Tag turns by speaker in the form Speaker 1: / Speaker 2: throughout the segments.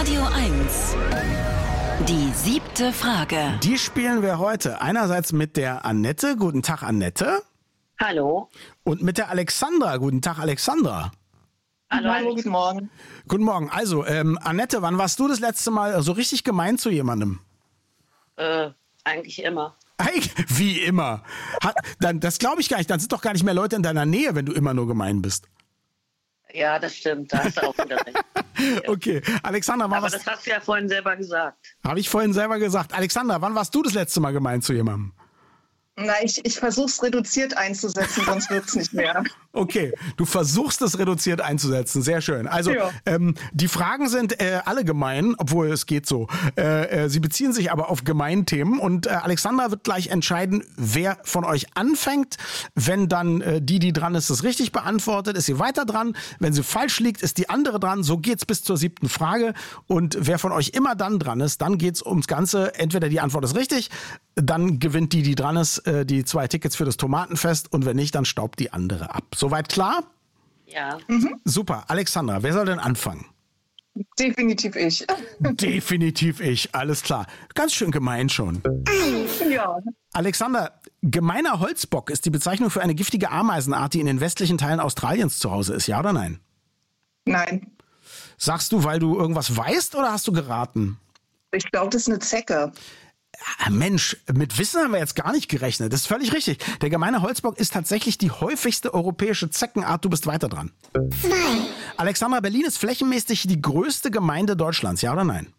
Speaker 1: Radio 1. Die 7. Frage.
Speaker 2: Die spielen wir heute einerseits mit der Annette. Guten Tag, Annette.
Speaker 3: Hallo.
Speaker 2: Und mit der Alexandra. Guten Tag, Alexandra.
Speaker 3: Hallo, guten Morgen.
Speaker 2: Guten Morgen. Also, Annette, wann warst du das letzte Mal so richtig gemein zu jemandem?
Speaker 3: Eigentlich immer.
Speaker 2: Wie immer. Das glaube ich gar nicht. Dann sind doch gar nicht mehr Leute in deiner Nähe, wenn du immer nur gemein bist.
Speaker 3: Ja, das stimmt. Da hast du auch wieder recht.
Speaker 2: Okay. Alexandra,
Speaker 3: Aber das hast du ja vorhin selber gesagt.
Speaker 2: Habe ich vorhin selber gesagt. Alexandra, wann warst du das letzte Mal gemein zu jemandem?
Speaker 4: Na, ich versuche es reduziert einzusetzen, sonst wird es nicht mehr.
Speaker 2: Okay, du versuchst es reduziert einzusetzen. Sehr schön. Also
Speaker 4: Ja.
Speaker 2: Die Fragen sind alle gemein, obwohl es geht so. Sie beziehen sich aber auf Gemeinthemen und Alexandra wird gleich entscheiden, wer von euch anfängt. Wenn dann die dran ist, das richtig beantwortet, ist sie weiter dran. Wenn sie falsch liegt, ist die andere dran. So geht's bis zur 7. Frage. Und wer von euch immer dann dran ist, dann geht's ums Ganze. Entweder die Antwort ist richtig, dann gewinnt die dran ist, die 2 Tickets für das Tomatenfest und wenn nicht, dann staubt die andere ab. Soweit klar?
Speaker 3: Ja.
Speaker 2: Super. Alexandra, wer soll denn anfangen?
Speaker 4: Definitiv ich.
Speaker 2: Definitiv ich, alles klar. Ganz schön gemein schon.
Speaker 4: Ja.
Speaker 2: Alexander, gemeiner Holzbock ist die Bezeichnung für eine giftige Ameisenart, die in den westlichen Teilen Australiens zu Hause ist, ja oder nein?
Speaker 4: Nein.
Speaker 2: Sagst du, weil du irgendwas weißt oder hast du geraten?
Speaker 4: Ich glaube, das ist eine Zecke.
Speaker 2: Mensch, mit Wissen haben wir jetzt gar nicht gerechnet. Das ist völlig richtig. Der gemeine Holzbock ist tatsächlich die häufigste europäische Zeckenart. Du bist weiter dran.
Speaker 5: 2,
Speaker 2: Alexandra, Berlin ist flächenmäßig die größte Gemeinde Deutschlands, ja oder nein?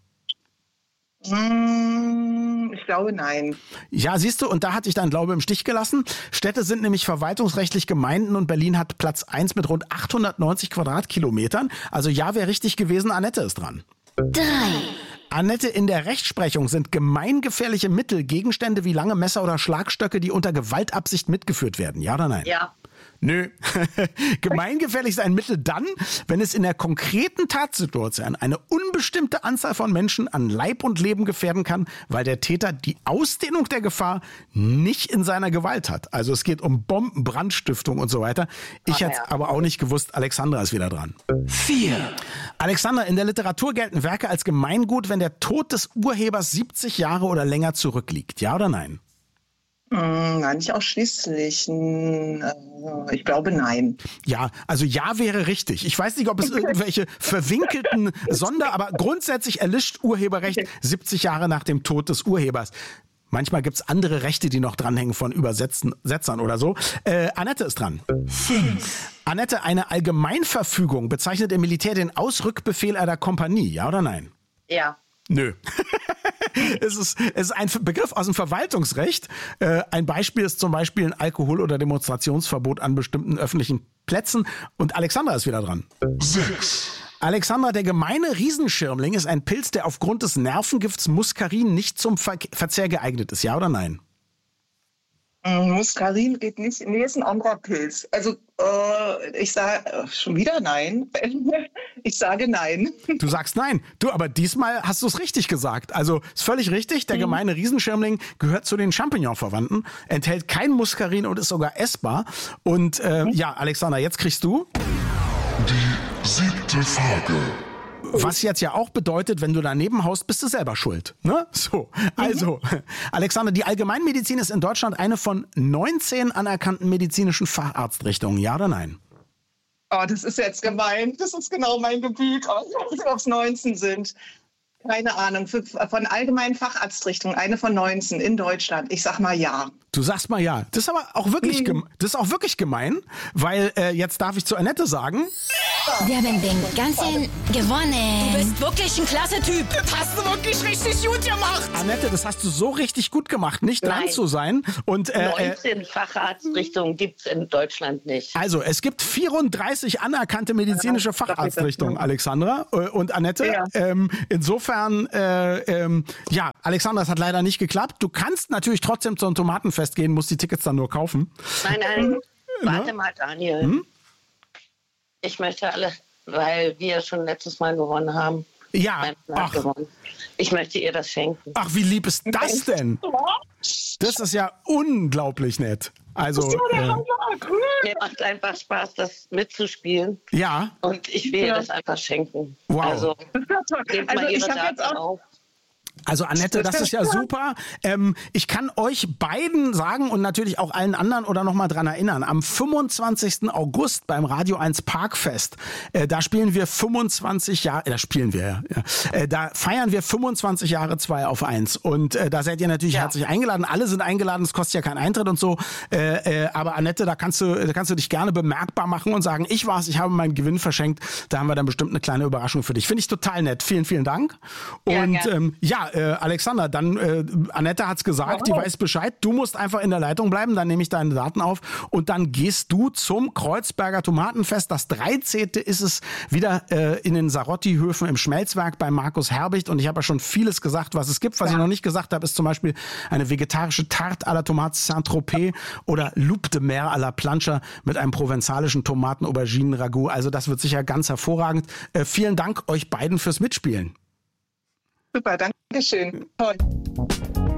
Speaker 4: Ich glaube, nein.
Speaker 2: Ja, siehst du, und da hatte ich deinen Glaube im Stich gelassen. Städte sind nämlich verwaltungsrechtlich Gemeinden und Berlin hat Platz 1 mit rund 890 Quadratkilometern. Also ja, wäre richtig gewesen, Annette ist dran.
Speaker 5: 3,
Speaker 2: Annette, in der Rechtsprechung sind gemeingefährliche Mittel Gegenstände wie lange Messer oder Schlagstöcke, die unter Gewaltabsicht mitgeführt werden. Ja oder nein?
Speaker 3: Ja.
Speaker 2: Nö. Gemeingefährlich ist ein Mittel dann, wenn es in der konkreten Tatsituation eine unbestimmte Anzahl von Menschen an Leib und Leben gefährden kann, weil der Täter die Ausdehnung der Gefahr nicht in seiner Gewalt hat. Also es geht um Bomben, Brandstiftung und so weiter. Ich hätte es aber auch nicht gewusst. Alexandra ist wieder dran.
Speaker 1: 4.
Speaker 2: Alexander, in der Literatur gelten Werke als Gemeingut, wenn der Tod des Urhebers 70 Jahre oder länger zurückliegt. Ja oder nein?
Speaker 4: Nein, nicht ausschließlich. Ich glaube, nein.
Speaker 2: Ja, also ja wäre richtig. Ich weiß nicht, ob es irgendwelche verwinkelten aber grundsätzlich erlischt Urheberrecht 70 Jahre nach dem Tod des Urhebers. Manchmal gibt's andere Rechte, die noch dranhängen von Übersetzern oder so. Annette ist dran.
Speaker 5: 5,
Speaker 2: Annette, eine Allgemeinverfügung bezeichnet im Militär den Ausrückbefehl einer Kompanie, ja oder nein?
Speaker 3: Ja.
Speaker 2: Nö. Es ist ein Begriff aus dem Verwaltungsrecht. Ein Beispiel ist zum Beispiel ein Alkohol- oder Demonstrationsverbot an bestimmten öffentlichen Plätzen. Und Alexandra ist wieder dran.
Speaker 5: 6,
Speaker 2: Alexandra, der gemeine Riesenschirmling ist ein Pilz, der aufgrund des Nervengifts Muskarin nicht zum Verzehr geeignet ist. Ja oder nein?
Speaker 4: Muskarin geht nicht. Nee, ist ein anderer Pilz. Also, ich sage schon wieder nein. Ich sage nein.
Speaker 2: Du sagst nein. Du, aber diesmal hast du es richtig gesagt. Also ist völlig richtig. Der gemeine Riesenschirmling gehört zu den Champignon-Verwandten, enthält kein Muskarin und ist sogar essbar. Und ja, Alexandra, jetzt kriegst du.
Speaker 5: die 7. Frage.
Speaker 2: Was jetzt ja auch bedeutet, wenn du daneben haust, bist du selber schuld. Ne? So, also, Alexander, die Allgemeinmedizin ist in Deutschland eine von 19 anerkannten medizinischen Facharztrichtungen. Ja oder nein?
Speaker 4: Oh, das ist jetzt gemein. Das ist genau mein Gebiet. Ob es 19 sind. Keine Ahnung. Von allgemeinen Facharztrichtungen, eine von 19 in Deutschland. Ich sag mal ja.
Speaker 2: Du sagst mal ja. Das ist aber auch wirklich, das ist auch wirklich gemein, weil jetzt darf ich zu Annette sagen.
Speaker 5: Wir haben den ganzen gewonnen.
Speaker 1: Du bist wirklich ein klasse Typ.
Speaker 6: Das hast du wirklich richtig gut gemacht.
Speaker 2: Annette, das hast du so richtig gut gemacht, nicht dran
Speaker 3: Nein.
Speaker 2: zu sein. Und
Speaker 3: 19 Facharztrichtungen gibt's in Deutschland nicht.
Speaker 2: also, es gibt 34 anerkannte medizinische Facharztrichtungen, Alexandra und Annette.
Speaker 4: Ja.
Speaker 2: Insofern, ja, Alexandra, es hat leider nicht geklappt. Du kannst natürlich trotzdem zum Tomatenfest gehen, musst die Tickets dann nur kaufen.
Speaker 3: Nein. Warte mal, Daniel. Ich möchte alle, weil wir schon letztes Mal gewonnen haben,
Speaker 2: Ja,
Speaker 3: beim Smart
Speaker 2: ach.
Speaker 3: gewonnen. Ich möchte ihr das schenken.
Speaker 2: Ach, wie lieb ist das denn? Das ist ja unglaublich nett. Also,
Speaker 3: Mir macht einfach Spaß, das mitzuspielen.
Speaker 2: ja,
Speaker 3: Und ich will ihr das einfach schenken.
Speaker 2: Wow.
Speaker 3: Also, gebt mal
Speaker 4: ich
Speaker 3: ihre
Speaker 4: habe jetzt
Speaker 3: Daten
Speaker 4: auch
Speaker 3: auf.
Speaker 2: also Annette, das ist ja super. Ich kann euch beiden sagen und natürlich auch allen anderen oder nochmal dran erinnern, am 25. August beim Radio 1 Parkfest, da spielen wir 25 Jahre, da feiern wir 25 Jahre 2 auf 1 und da seid ihr natürlich herzlich eingeladen. Alle sind eingeladen, es kostet ja keinen Eintritt und so, aber Annette, da kannst du dich gerne bemerkbar machen und sagen, ich habe meinen Gewinn verschenkt, da haben wir dann bestimmt eine kleine Überraschung für dich. Finde ich total nett. Vielen, vielen Dank. Und Alexander, dann Annette hat's gesagt, die weiß Bescheid. Du musst einfach in der Leitung bleiben, dann nehme ich deine Daten auf und dann gehst du zum Kreuzberger Tomatenfest. Das 13. ist es wieder in den Sarotti-Höfen im Schmelzwerk bei Markus Herbicht. Und ich habe ja schon vieles gesagt, was es gibt. Was ich noch nicht gesagt habe, ist zum Beispiel eine vegetarische Tarte à la Tomate Saint-Tropez oder Loup de Mer à la Plancha mit einem provenzalischen Tomaten-Auberginen-Ragout. Also das wird sicher ganz hervorragend. Vielen Dank euch beiden fürs Mitspielen.
Speaker 4: Super, danke schön. Toll.